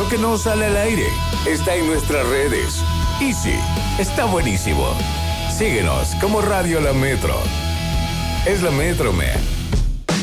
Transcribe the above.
Lo que no sale al aire está en nuestras redes. Y sí, está buenísimo. Síguenos como Radio La Metro. Es La Metro, man.